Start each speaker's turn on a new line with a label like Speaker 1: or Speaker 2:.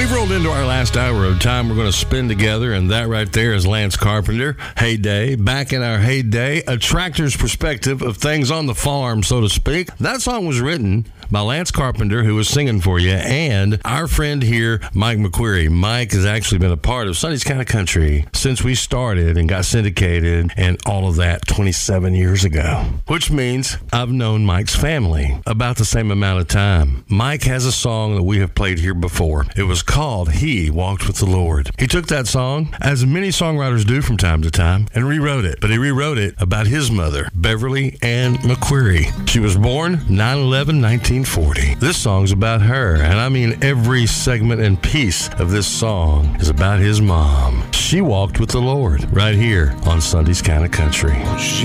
Speaker 1: We've rolled into our last hour of time we're going to spend together, and that right there is Lance Carpenter, Heyday. Back in our heyday, a tractor's perspective of things on the farm, so to speak. That song was written by Lance Carpenter, who was singing for you, and our friend here, Mike McQuarrie. Mike has actually been a part of Sunday's Kind of Country since we started and got syndicated and all of that 27 years ago, which means I've known Mike's family about the same amount of time. Mike has a song that we have played here before. It was called He Walked with the Lord. He took that song, as many songwriters do from time to time, and rewrote it. But he rewrote it about his mother, Beverly Ann McQuarrie. She was born 9/11/1940. This song's about her, and I mean every segment and piece of this song is about his mom. She walked with the Lord right here on Sunday's Kind of Country.
Speaker 2: She